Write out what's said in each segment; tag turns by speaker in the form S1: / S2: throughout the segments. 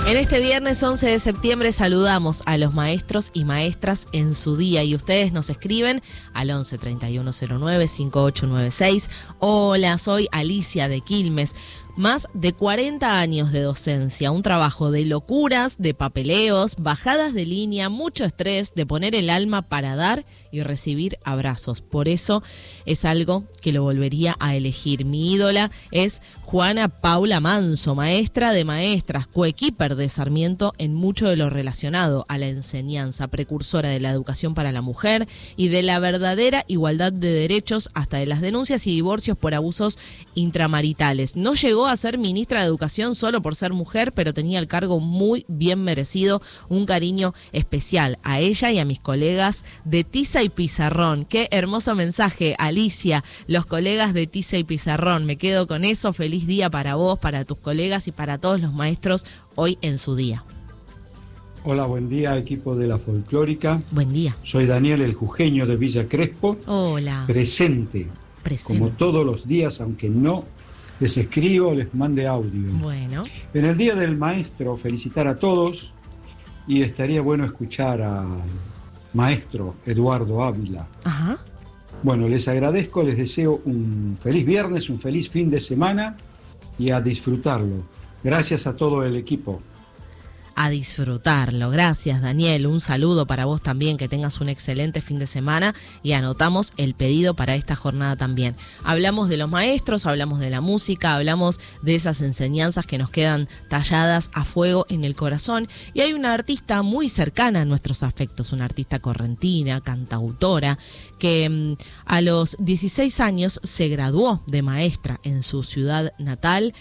S1: En este viernes 11 de septiembre saludamos a los maestros y maestras en su día y ustedes nos escriben al 11 3109 5896. Hola, soy Alicia de Quilmes. Más de 40 años de docencia, un trabajo de locuras, de papeleos, bajadas de línea, mucho estrés, de poner el alma para dar y recibir abrazos. Por eso es algo que lo volvería a elegir. Mi ídola es Juana Paula Manso, maestra de maestras, coequiper de Sarmiento en mucho de lo relacionado a la enseñanza, precursora de la educación para la mujer y de la verdadera igualdad de derechos, hasta de las denuncias y divorcios por abusos intramaritales. No llegó a ser ministra de Educación solo por ser mujer, pero tenía el cargo muy bien merecido. Un cariño especial a ella y a mis colegas de Tiza y Pizarrón. Qué hermoso mensaje, Alicia, los colegas de Tiza y Pizarrón. Me quedo con eso. Feliz día para vos, para tus colegas y para todos los maestros hoy en su día.
S2: Hola, buen día, equipo de la Folclórica.
S1: Buen día.
S2: Soy Daniel, el jujeño de Villa Crespo.
S1: Hola.
S2: Presente. Como todos los días, aunque no les escribo, les mande audio.
S1: Bueno.
S2: En el Día del Maestro, felicitar a todos y estaría bueno escuchar al maestro Eduardo Ávila.
S1: Ajá.
S2: Bueno, les agradezco, les deseo un feliz viernes, un feliz fin de semana y a disfrutarlo. Gracias a todo el equipo.
S1: A disfrutarlo. Gracias, Daniel. Un saludo para vos también, que tengas un excelente fin de semana y anotamos el pedido para esta jornada también. Hablamos de los maestros, hablamos de la música, hablamos de esas enseñanzas que nos quedan talladas a fuego en el corazón y hay una artista muy cercana a nuestros afectos, una artista correntina, cantautora, que a los 16 años se graduó de maestra en su ciudad natal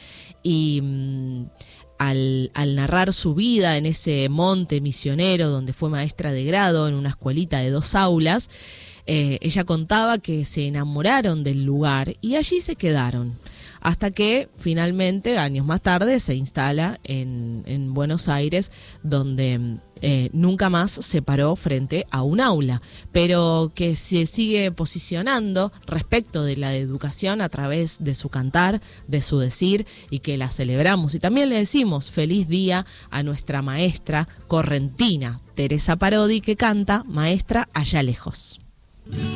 S1: y al narrar su vida en ese monte misionero donde fue maestra de grado en una escuelita de 2 aulas, ella contaba que se enamoraron del lugar y allí se quedaron. Hasta que finalmente, años más tarde, se instala en Buenos Aires, donde nunca más se paró frente a un aula, pero que se sigue posicionando respecto de la educación a través de su cantar, de su decir, y que la celebramos. Y también le decimos feliz día a nuestra maestra correntina, Teresa Parodi, que canta Maestra allá lejos.